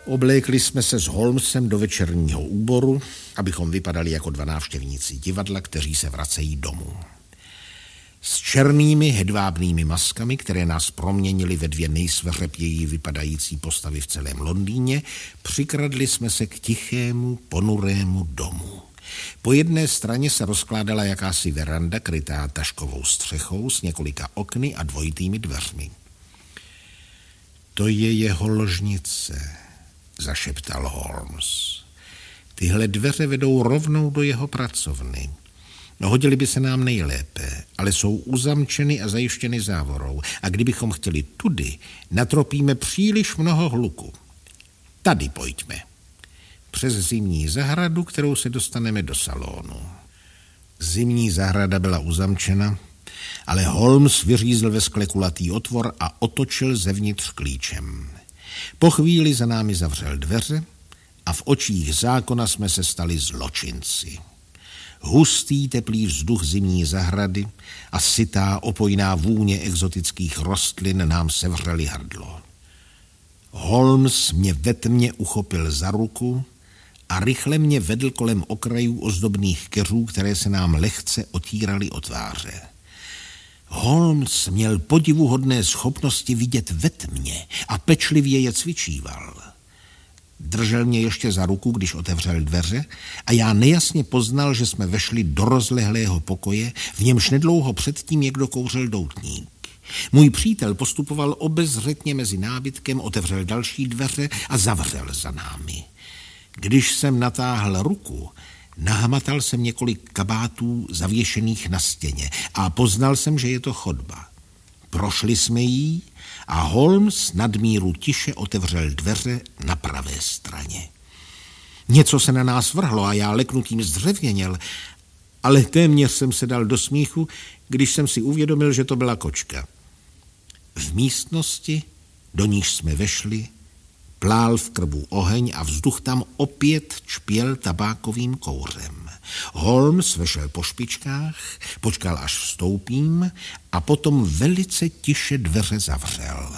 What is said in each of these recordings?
Oblékli jsme se s Holmesem do večerního úboru, abychom vypadali jako dva návštěvníci divadla, kteří se vracejí domů. S černými hedvábnými maskami, které nás proměnily ve dvě nejsveřepěji vypadající postavy v celém Londýně, přikradli jsme se k tichému, ponurému domu. Po jedné straně se rozkládala jakási veranda krytá taškovou střechou s několika okny a dvojitými dveřmi. To je jeho ložnice, zašeptal Holmes. Tyhle dveře vedou rovnou do jeho pracovny. No, hodili by se nám nejlépe, ale jsou uzamčeny a zajištěny závorou. A kdybychom chtěli tudy, natropíme příliš mnoho hluku. Tady pojďme. Přes zimní zahradu, kterou se dostaneme do salonu. Zimní zahrada byla uzamčena, ale Holmes vyřízl ve skle kulatý otvor a otočil zevnitř klíčem. Po chvíli za námi zavřel dveře a v očích zákona jsme se stali zločinci. Hustý teplý vzduch zimní zahrady a sytá opojná vůně exotických rostlin nám sevřeli hrdlo. Holmes mě ve tmě uchopil za ruku a rychle mě vedl kolem okrajů ozdobných keřů, které se nám lehce otíraly o tváře. Holmes měl podivuhodné schopnosti vidět ve tmě a pečlivě je cvičíval. Držel mě ještě za ruku, když otevřel dveře a já nejasně poznal, že jsme vešli do rozlehlého pokoje, v němž nedlouho předtím někdo kouřil doutník. Můj přítel postupoval obezřetně mezi nábytkem, otevřel další dveře a zavřel za námi. Když jsem natáhl ruku, nahmatal jsem několik kabátů zavěšených na stěně a poznal jsem, že je to chodba. Prošli jsme jí a Holmes nadmíru tiše otevřel dveře na pravé straně. Něco se na nás vrhlo a já leknutím zdřevěněl, ale téměř jsem se dal do smíchu, když jsem si uvědomil, že to byla kočka. V místnosti, do níž jsme vešli, plál v krbu oheň a vzduch tam opět čpěl tabákovým kouřem. Holmes vešel po špičkách, počkal, až vstoupím a potom velice tiše dveře zavřel.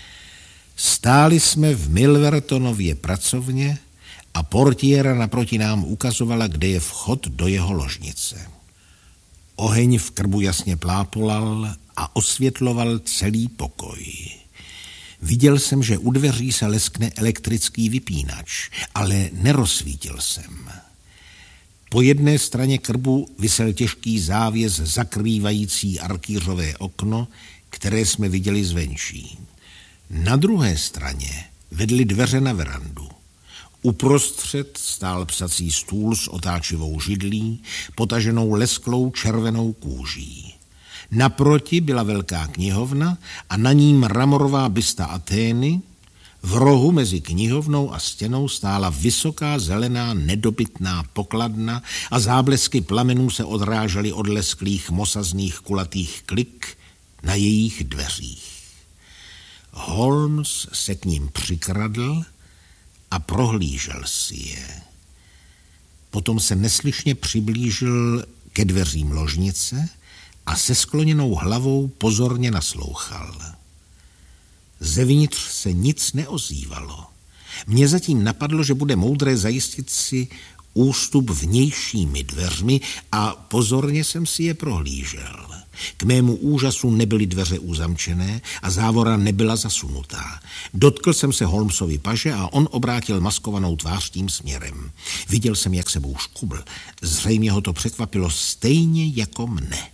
Stáli jsme v Milvertonově pracovně a portiéra naproti nám ukazovala, kde je vchod do jeho ložnice. Oheň v krbu jasně plápolal a osvětloval celý pokoj. Viděl jsem, že u dveří se leskne elektrický vypínač, ale nerozsvítil jsem. Po jedné straně krbu visel těžký závěs zakrývající arkýřové okno, které jsme viděli zvenčí. Na druhé straně vedly dveře na verandu. Uprostřed stál psací stůl s otáčivou židlí, potaženou lesklou červenou kůží. Naproti byla velká knihovna a na ní mramorová bysta Athény. V rohu mezi knihovnou a stěnou stála vysoká zelená nedobytná pokladna a záblesky plamenů se odrážely od lesklých mosazných kulatých klik na jejich dveřích. Holmes se k ním přikradl a prohlížel si je. Potom se neslyšně přiblížil ke dveřím ložnice a se skloněnou hlavou pozorně naslouchal. Zevnitř se nic neozývalo. Mně zatím napadlo, že bude moudré zajistit si ústup vnějšími dveřmi a pozorně jsem si je prohlížel. K mému úžasu nebyly dveře uzamčené a závora nebyla zasunutá. Dotkl jsem se Holmesovy paže a on obrátil maskovanou tvář tím směrem. Viděl jsem, jak sebou škubl. Zřejmě ho to překvapilo stejně jako mne.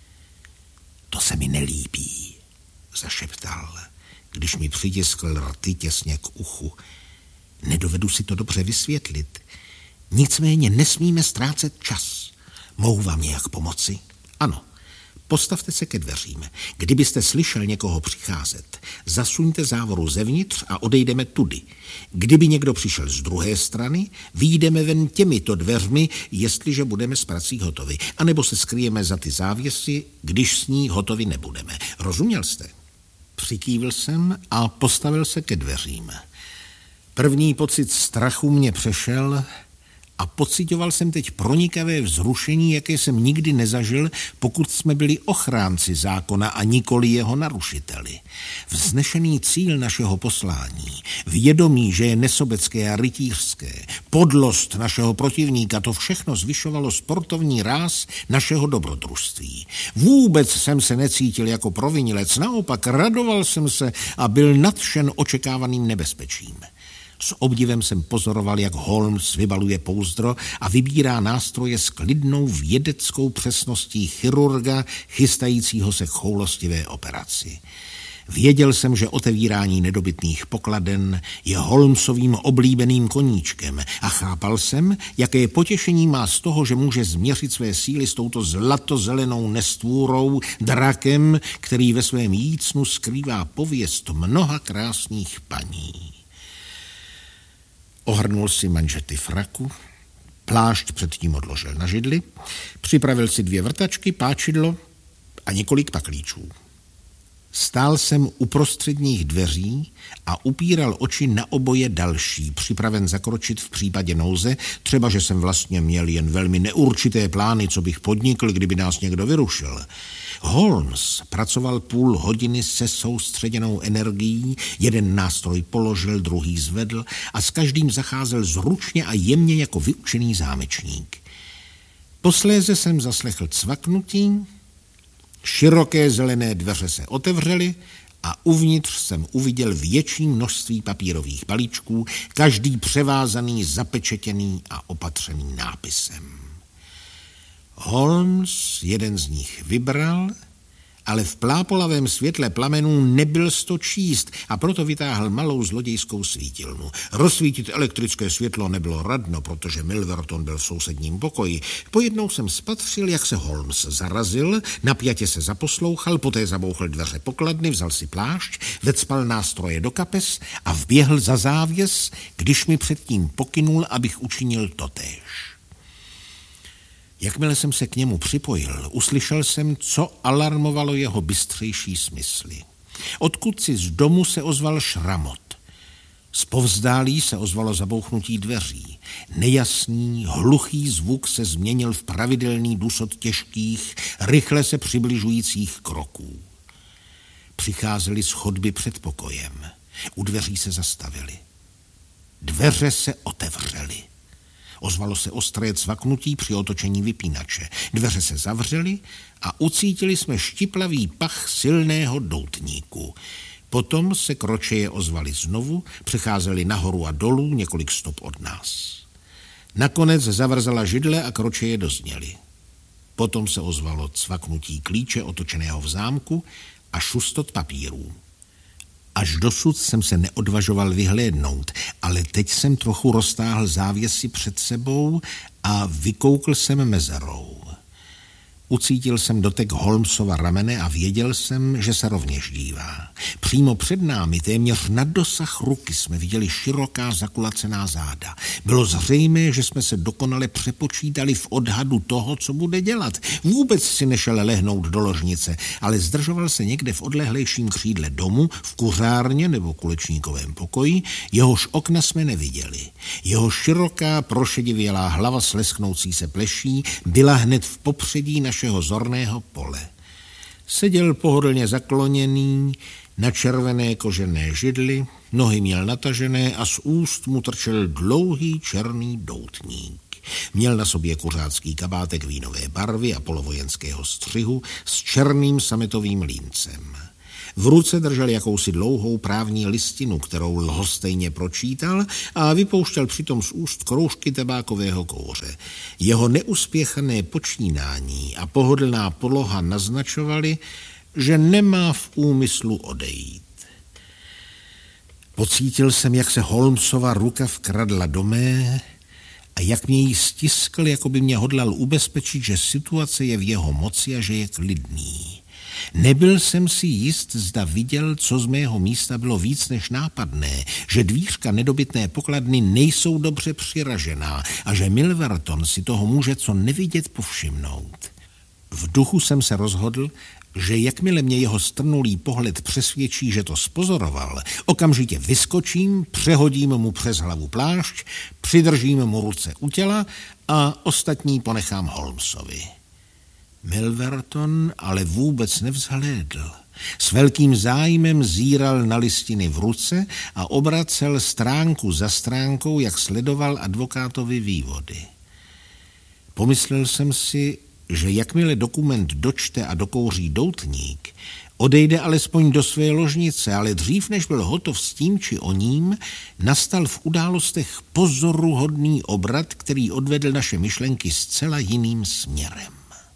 To se mi nelíbí, zašeptal, když mi přitiskl rty těsně k uchu. Nedovedu si to dobře vysvětlit. Nicméně nesmíme ztrácet čas. Mohu vám nějak pomoci? Ano. Postavte se ke dveřím. Kdybyste slyšel někoho přicházet, zasuňte závoru zevnitř a odejdeme tudy. Kdyby někdo přišel z druhé strany, vyjdeme ven těmito dveřmi, jestliže budeme s prací hotovi. A nebo se skryjeme za ty závěsy, když s ní hotovi nebudeme. Rozuměl jste? Přikývl jsem a postavil se ke dveřím. První pocit strachu mě přešel a pocitoval jsem teď pronikavé vzrušení, jaké jsem nikdy nezažil, pokud jsme byli ochránci zákona a nikoli jeho narušiteli. Vznešený cíl našeho poslání, vědomí, že je nesobecké a rytířské, podlost našeho protivníka, to všechno zvyšovalo sportovní ráz našeho dobrodružství. Vůbec jsem se necítil jako provinilec, naopak radoval jsem se a byl nadšen očekávaným nebezpečím. S obdivem jsem pozoroval, jak Holmes vybaluje pouzdro a vybírá nástroje s klidnou vědeckou přesností chirurga, chystajícího se k choulostivé operaci. Věděl jsem, že otevírání nedobytných pokladen je Holmesovým oblíbeným koníčkem a chápal jsem, jaké potěšení má z toho, že může změřit své síly s touto zlatozelenou nestvůrou, drakem, který ve svém jícnu skrývá pověst mnoha krásných paní. Ohrnul si manžety fraku, plášť předtím odložil na židli, připravil si 2 vrtačky, páčidlo a několik paklíčů. Stál jsem u prostředních dveří a upíral oči na oboje další, připraven zakročit v případě nouze, třeba že jsem vlastně měl jen velmi neurčité plány, co bych podnikl, kdyby nás někdo vyrušil. Holmes pracoval půl hodiny se soustředěnou energií, jeden nástroj položil, druhý zvedl a s každým zacházel zručně a jemně jako vyučený zámečník. Posléze jsem zaslechl cvaknutí, široké zelené dveře se otevřely a uvnitř jsem uviděl větší množství papírových balíčků, každý převázaný, zapečetěný a opatřený nápisem. Holmes jeden z nich vybral, ale v plápolavém světle plamenů nebyl to číst a proto vytáhl malou zlodějskou svítilnu. Rozsvítit elektrické světlo nebylo radno, protože Milverton byl v sousedním pokoji. Pojednou jsem spatřil, jak se Holmes zarazil, napjatě se zaposlouchal, poté zabouchl dveře pokladny, vzal si plášť, vecpal nástroje do kapes a vběhl za závěs, když mi předtím pokynul, abych učinil totéž. Jakmile jsem se k němu připojil, uslyšel jsem, co alarmovalo jeho bystřejší smysly. Odkud si z domu se ozval šramot. Zpovzdálí se ozvalo zabouchnutí dveří. Nejasný, hluchý zvuk se změnil v pravidelný dusot těžkých, rychle se přibližujících kroků. Přicházeli z chodby před pokojem. U dveří se zastavili. Dveře se otevřely. Ozvalo se ostré cvaknutí při otočení vypínače. Dveře se zavřely a ucítili jsme štiplavý pach silného doutníku. Potom se kročeje ozvaly znovu, přecházeli nahoru a dolů několik stop od nás. Nakonec zavrzela židle a kročeje dozněly. Potom se ozvalo cvaknutí klíče otočeného v zámku a šustot papírů. Až dosud jsem se neodvažoval vyhlédnout, ale teď jsem trochu roztáhl závěsy před sebou a vykoukl jsem mezerou. Ucítil jsem dotek Holmesova ramene a věděl jsem, že se rovněž dívá. Přímo před námi, téměř na dosah ruky, jsme viděli široká zakulacená záda. Bylo zřejmé, že jsme se dokonale přepočítali v odhadu toho, co bude dělat. Vůbec si nešel lehnout do ložnice, ale zdržoval se někde v odlehlejším křídle domu, v kuřárně nebo kulečníkovém pokoji, jehož okna jsme neviděli. Jeho široká, prošedivělá hlava s lesknoucí se pleší byla hned v popředí našeho zorného pole. Seděl pohodlně zakloněný na červené kožené židli, nohy měl natažené a z úst mu trčel dlouhý černý doutník. Měl na sobě kuřácký kabátek vínové barvy a polovojenského střihu s černým sametovým líncem. V ruce držel jakousi dlouhou právní listinu, kterou lhostejně pročítal a vypouštěl přitom z úst kroužky tabákového kouře. Jeho neuspěchané počínání a pohodlná poloha naznačovaly, že nemá v úmyslu odejít. Pocítil jsem, jak se Holmesova ruka vkradla do mé a jak mě jí stiskl, jako by mě hodlal ubezpečit, že situace je v jeho moci a že je klidný. Nebyl jsem si jist, zda viděl, co z mého místa bylo víc než nápadné, že dvířka nedobytné pokladny nejsou dobře přiražená a že Milverton si toho může co nevidět povšimnout. V duchu jsem se rozhodl, že jakmile mě jeho strnulý pohled přesvědčí, že to spozoroval, okamžitě vyskočím, přehodím mu přes hlavu plášť, přidržím mu ruce u těla a ostatní ponechám Holmesovi. Milverton ale vůbec nevzhlédl. S velkým zájmem zíral na listiny v ruce a obracel stránku za stránkou, jak sledoval advokátovi vývody. Pomyslel jsem si, že jakmile dokument dočte a dokouří doutník, odejde alespoň do své ložnice, ale dřív, než byl hotov s tím či oním, nastal v událostech pozoruhodný obrat, který odvedl naše myšlenky zcela jiným směrem.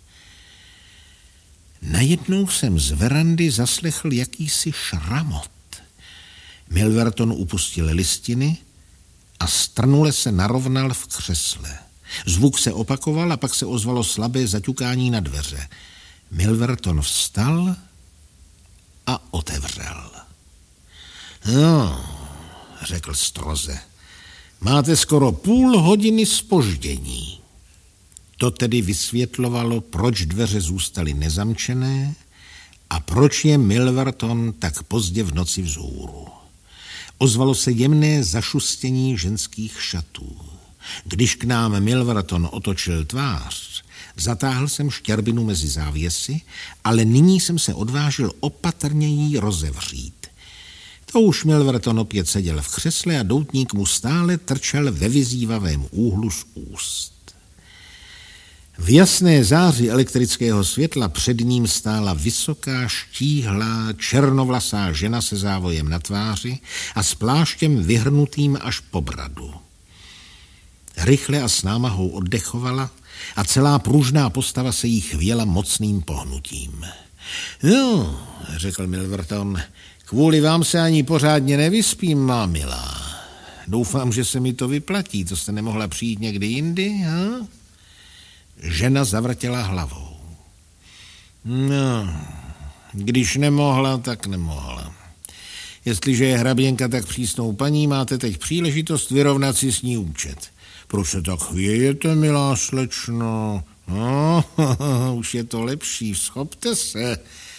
Najednou jsem z verandy zaslechl jakýsi šramot. Milverton upustil listiny a strnule se narovnal v křesle. Zvuk se opakoval a pak se ozvalo slabé zaťukání na dveře. Milverton vstal a otevřel. No, řekl stroze, máte skoro půl hodiny zpoždění. To tedy vysvětlovalo, proč dveře zůstaly nezamčené a proč je Milverton tak pozdě v noci vzhůru. Ozvalo se jemné zašustění ženských šatů. Když k nám Milverton otočil tvář, zatáhl jsem štěrbinu mezi závěsy, ale nyní jsem se odvážil opatrně jí rozevřít. To už Milverton opět seděl v křesle a doutník mu stále trčel ve vyzývavém úhlu z úst. V jasné záři elektrického světla před ním stála vysoká, štíhlá, černovlasá žena se závojem na tváři a s pláštěm vyhrnutým až po bradu. Rychle a s námahou oddechovala a celá pružná postava se jí chvěla mocným pohnutím. No, řekl Milverton, kvůli vám se ani pořádně nevyspím, má milá. Doufám, že se mi to vyplatí, to jste nemohla přijít někdy jindy, ha? Žena zavrtěla hlavou. No, když nemohla, tak nemohla. Jestliže je hraběnka tak přísnou paní, máte teď příležitost vyrovnat si s ní účet. Proč se tak chvějete, milá slečno? No, už je to lepší, schopte se.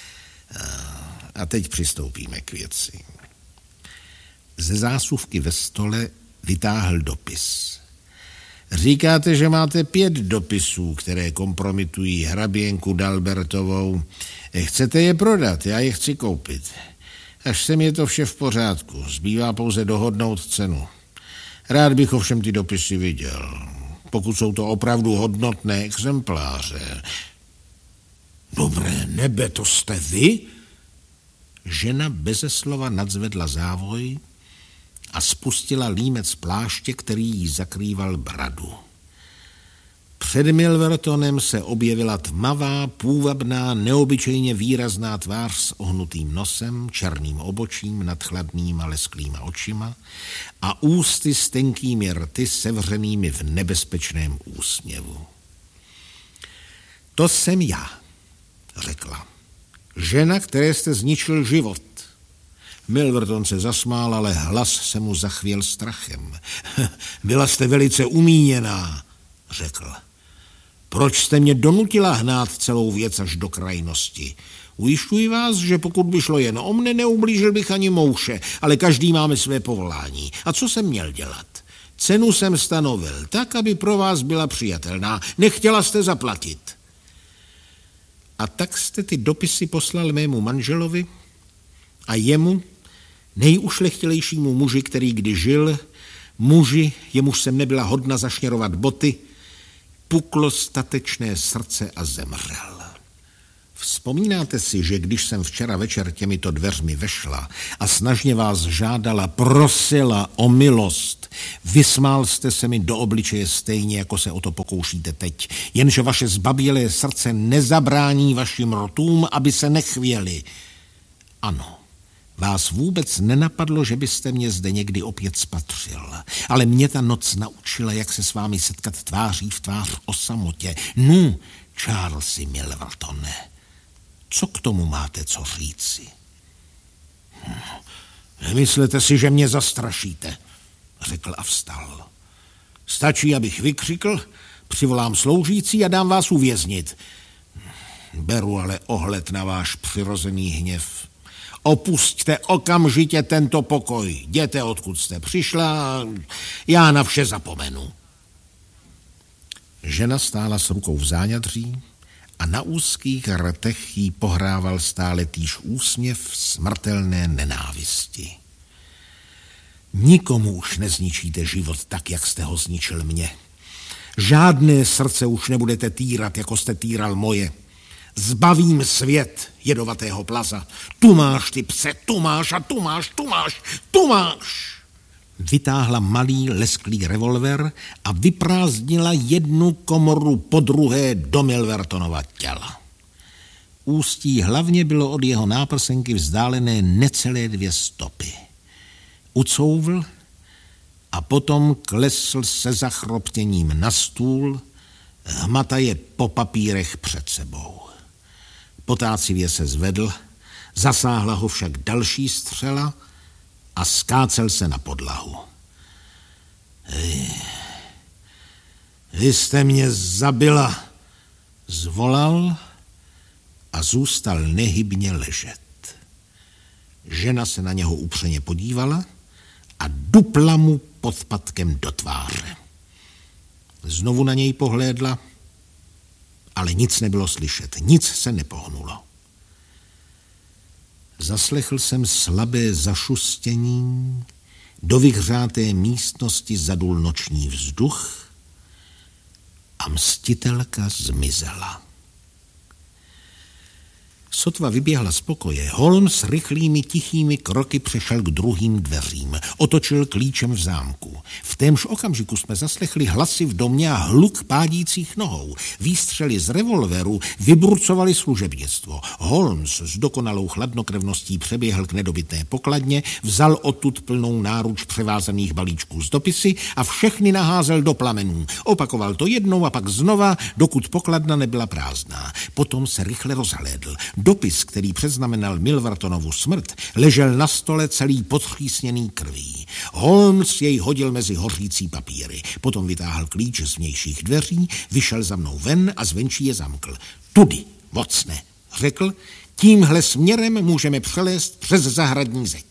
A teď přistoupíme k věci. Ze zásuvky ve stole vytáhl dopis. Říkáte, že máte 5 dopisů, které kompromitují hraběnku Dalbertovou. Chcete je prodat, já je chci koupit. Až sem je to vše v pořádku, zbývá pouze dohodnout cenu. Rád bych ovšem ty dopisy viděl, pokud jsou to opravdu hodnotné exempláře. Dobré nebe, to jste vy? Žena beze slova nadzvedla závoj a spustila límec pláště, který jí zakrýval bradu. Před Milvertonem se objevila tmavá, půvabná, neobyčejně výrazná tvář s ohnutým nosem, černým obočím, nad chladnýma lesklýma očima a ústy s tenkými rty sevřenými v nebezpečném úsměvu. To jsem já, řekla. Žena, které jste zničil život. Milverton se zasmál, ale hlas se mu zachvěl strachem. Byla jste velice umíněná, řekl. Proč jste mě donutila hnát celou věc až do krajnosti? Ujišťuji vás, že pokud by šlo jen o mne, neublížil bych ani mouše, ale každý máme své povolání. A co jsem měl dělat? Cenu jsem stanovil tak, aby pro vás byla přijatelná. Nechtěla jste zaplatit. A tak jste ty dopisy poslal mému manželovi a jemu, nejušlechtilejšímu muži, který kdy žil, muži, jemuž jsem nebyla hodna zašněrovat boty, puklo statečné srdce a zemřel. Vzpomínáte si, že když jsem včera večer těmito dveřmi vešla a snažně vás žádala, prosila o milost, vysmál jste se mi do obličeje stejně, jako se o to pokoušíte teď, jenže vaše zbabělé srdce nezabrání vašim rtům, aby se nechvěli. Ano, vás vůbec nenapadlo, že byste mě zde někdy opět spatřil, ale mě ta noc naučila, jak se s vámi setkat tváří v tvář o samotě. Nu, Charlesi Milvertone, co k tomu máte co říci? Nemyslete si, že mě zastrašíte, řekl a vstal. Stačí, abych vykřikl, přivolám sloužící a dám vás uvěznit. Beru ale ohled na váš přirozený hněv. Opusťte okamžitě tento pokoj. Jděte, odkud jste přišla, já na vše zapomenu. Žena stála s rukou v záňadří a na úzkých rtech jí pohrával stále týž úsměv smrtelné nenávisti. Nikomu už nezničíte život tak, jak jste ho zničil mě. Žádné srdce už nebudete týrat, jako jste týral moje. Zbavím svět jedovatého plaza. Tu máš, ty pse, tu máš a tu máš, tu máš, tu máš. Vytáhla malý lesklý revolver a vyprázdnila jednu komoru po druhé do Milvertonova těla. Ústí hlavně bylo od jeho náprsenky vzdálené necelé 2 stopy. Ucouvl a potom klesl se zachroptěním na stůl, hmataje po papírech před sebou. Potácivě se zvedl, zasáhla ho však další střela a skácel se na podlahu. Vy jste mě zabila, zvolal a zůstal nehybně ležet. Žena se na něho upřeně podívala a dupla mu podpatkem do tváře. Znovu na něj pohlédla, ale nic nebylo slyšet, nic se nepohnulo. Zaslechl jsem slabé zašustění, do vyhřáté místnosti zadul noční vzduch a mstitelka zmizela. Sotva vyběhla z pokoje, Holmes rychlými tichými kroky přešel k druhým dveřím. Otočil klíčem v zámku. V témž okamžiku jsme zaslechli hlasy v domě a hluk pádících nohou. Výstřely z revolveru vyburcovali služebnictvo. Holmes s dokonalou chladnokrevností přeběhl k nedobytné pokladně, vzal odtud plnou náruč převázaných balíčků s dopisy a všechny naházel do plamenů. Opakoval to jednou a pak znova, dokud pokladna nebyla prázdná. Potom se rychle rozhlédl. Dopis, který předznamenal Milvertonovu smrt, ležel na stole celý podtřísněný krví. Holmes jej hodil mezi hořící papíry. Potom vytáhl klíč z vnějších dveří, vyšel za mnou ven a zvenčí je zamkl. Tudy, vocne, řekl, tímhle směrem můžeme přelézt přes zahradní zeď.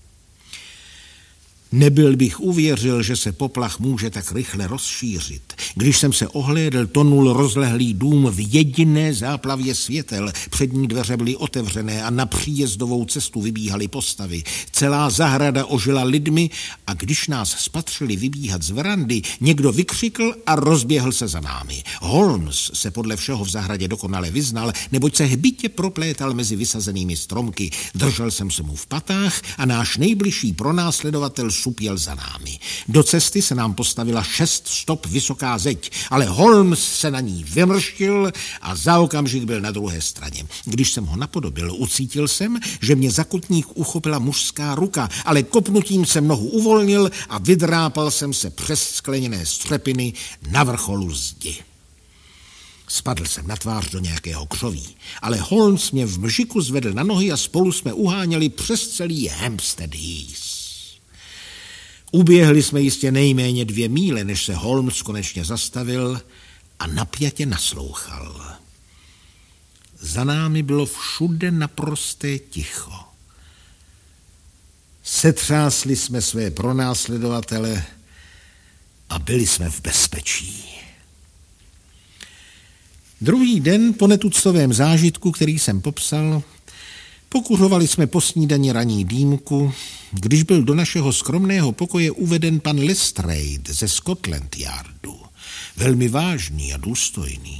Nebyl bych uvěřil, že se poplach může tak rychle rozšířit. Když jsem se ohlédl, tonul rozlehlý dům v jediné záplavě světel. Přední dveře byly otevřené a na příjezdovou cestu vybíhaly postavy. Celá zahrada ožila lidmi a když nás spatřili vybíhat z verandy, někdo vykřikl a rozběhl se za námi. Holmes se podle všeho v zahradě dokonale vyznal, neboť se hbitě proplétal mezi vysazenými stromky. Držel jsem se mu v patách a náš nejbližší pronásledovatel supěl za námi. Do cesty se nám postavila 6 stop vysoká zeď, ale Holmes se na ní vymrštil a za okamžik byl na druhé straně. Když jsem ho napodobil, ucítil jsem, že mě za kotník uchopila mužská ruka, ale kopnutím jsem nohu uvolnil a vydrápal jsem se přes skleněné střepiny na vrcholu zdi. Spadl jsem na tvář do nějakého křoví, ale Holmes mě v mžiku zvedl na nohy a spolu jsme uháněli přes celý Hampstead Heath. Uběhli jsme jistě nejméně 2 míle, než se Holmes konečně zastavil a napjatě naslouchal. Za námi bylo všude naprosté ticho. Setřásli jsme své pronásledovatele a byli jsme v bezpečí. Druhý den po netuctovém zážitku, který jsem popsal, pokuřovali jsme po snídani ranní dýmku, když byl do našeho skromného pokoje uveden pan Lestrade ze Scotland Yardu. Velmi vážný a důstojný.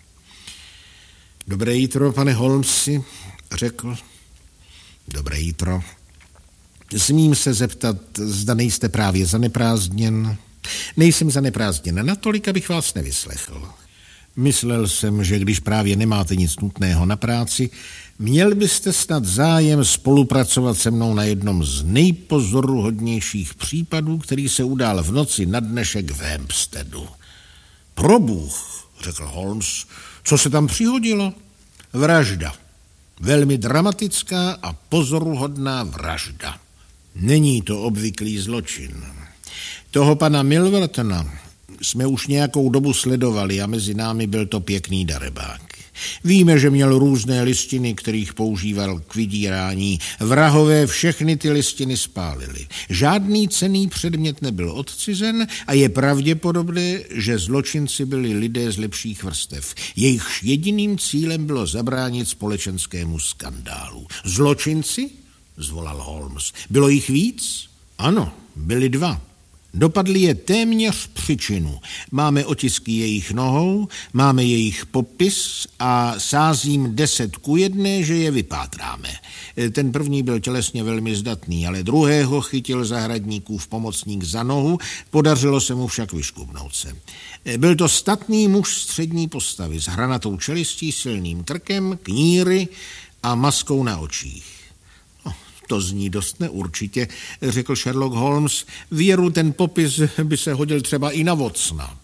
Dobré jitro, pane Holmesi, řekl. Dobré jitro. Smím se zeptat, zda nejste právě zaneprázdněn? Nejsem zaneprázdněn natolik, abych vás nevyslechl. Myslel jsem, že když právě nemáte nic nutného na práci, měl byste snad zájem spolupracovat se mnou na jednom z nejpozoruhodnějších případů, který se udál v noci na dnešek v Hampsteadu. Probůh, řekl Holmes, co se tam přihodilo? Vražda. Velmi dramatická a pozoruhodná vražda. Není to obvyklý zločin. Toho pana Milvertona jsme už nějakou dobu sledovali a mezi námi byl to pěkný darebák. Víme, že měl různé listiny, kterých používal k vydírání. Vrahové všechny ty listiny spálili. Žádný cenný předmět nebyl odcizen a je pravděpodobné, že zločinci byli lidé z lepších vrstev. Jejichž jediným cílem bylo zabránit společenskému skandálu. Zločinci? Zvolal Holmes. Bylo jich víc? Ano, byli 2. Dopadli je téměř při činu. Máme otisky jejich nohou, máme jejich popis a sázím 10:1, že je vypátráme. Ten první byl tělesně velmi zdatný, ale druhého chytil zahradníkův pomocník za nohu, podařilo se mu však vyškubnout se. Byl to statný muž střední postavy s hranatou čelistí, silným krkem, kníry a maskou na očích. To zní dost neurčitě, řekl Sherlock Holmes. Věru, ten popis by se hodil třeba i na Watsona.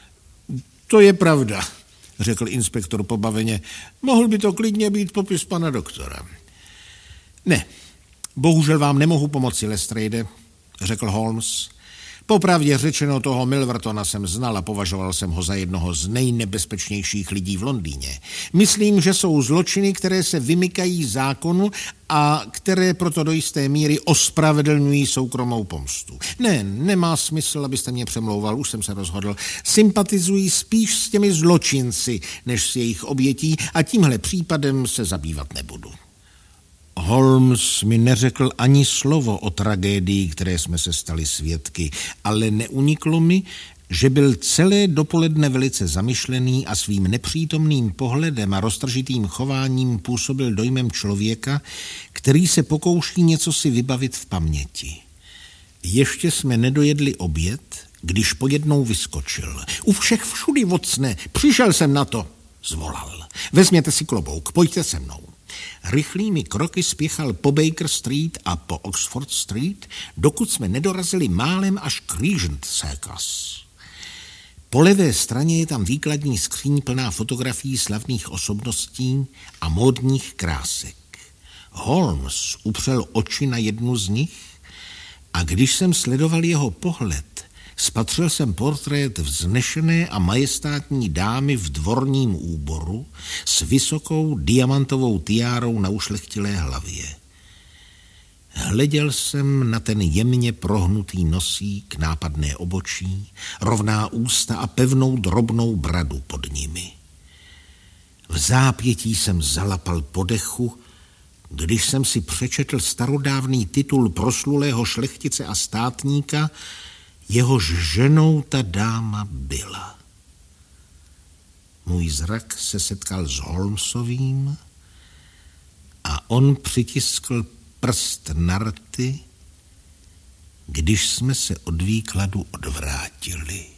To je pravda, řekl inspektor pobaveně. Mohl by to klidně být popis pana doktora. Ne, bohužel vám nemohu pomoci, Lestrade, řekl Holmes. Popravdě řečeno, toho Milvertona jsem znal a považoval jsem ho za jednoho z nejnebezpečnějších lidí v Londýně. Myslím, že jsou zločiny, které se vymykají zákonu a které proto do jisté míry ospravedlňují soukromou pomstu. Ne, nemá smysl, abyste mě přemlouval, už jsem se rozhodl. Sympatizuji spíš s těmi zločinci, než s jejich obětí a tímhle případem se zabývat nebudu. Holmes mi neřekl ani slovo o tragédii, které jsme se stali svědky, ale neuniklo mi, že byl celé dopoledne velice zamyšlený a svým nepřítomným pohledem a roztržitým chováním působil dojmem člověka, který se pokouší něco si vybavit v paměti. Ještě jsme nedojedli oběd, když pojednou vyskočil. U všech všudy, Watsone, přišel jsem na to, zvolal. Vezměte si klobouk, pojďte se mnou. Rychlými kroky spěchal po Baker Street a po Oxford Street, dokud jsme nedorazili málem až k Regent Circus. Po levé straně je tam výkladní skříň plná fotografií slavných osobností a módních krásek. Holmes upřel oči na jednu z nich a když jsem sledoval jeho pohled, spatřil jsem portrét vznešené a majestátní dámy v dvorním úboru s vysokou diamantovou tiárou na ušlechtilé hlavě. Hleděl jsem na ten jemně prohnutý nosík, nápadné obočí, rovná ústa a pevnou drobnou bradu pod nimi. V zápětí jsem zalapal po dechu, když jsem si přečetl starodávný titul proslulého šlechtice a státníka, jehož ženou ta dáma byla. Můj zrak se setkal s Holmesovým a on přitiskl prst na rty, když jsme se od výkladu odvrátili.